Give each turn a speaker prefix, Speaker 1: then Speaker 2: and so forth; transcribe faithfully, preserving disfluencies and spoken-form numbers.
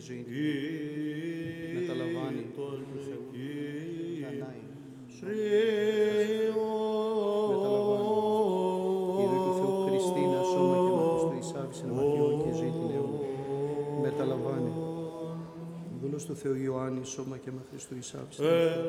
Speaker 1: ζωή του. Μεταλαμβάνει του Θεού. Δανάει. Μεταλαμβάνει. Είδε του Θεού Χριστίνα, σώμα και με Χριστού εισάβησε ναυαγιών και ζωή την αιώνα. Μεταλαμβάνει. Δούλος του Θεού Ιωάννη, σώμα και με Χριστού εισάβησε.